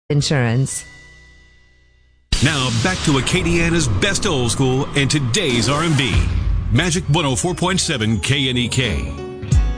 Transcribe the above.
Insurance. Now back to Acadiana's best old school and today's R&B. Magic 104.7 KNEK.